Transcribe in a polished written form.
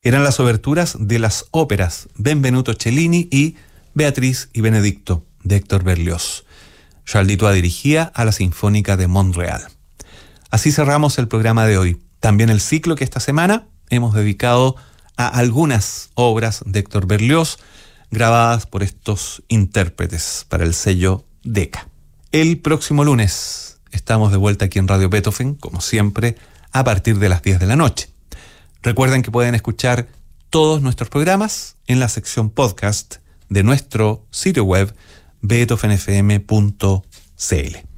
Eran las oberturas de las óperas Benvenuto Cellini y Beatriz y Benedicto, de Héctor Berlioz. Charles Dutoit dirigía a la Sinfónica de Montreal. Así cerramos el programa de hoy. También el ciclo que esta semana hemos dedicado a algunas obras de Héctor Berlioz grabadas por estos intérpretes para el sello Decca. El próximo lunes estamos de vuelta aquí en Radio Beethoven, como siempre, a partir de las 10 de la noche. Recuerden que pueden escuchar todos nuestros programas en la sección podcast de nuestro sitio web beethovenfm.cl.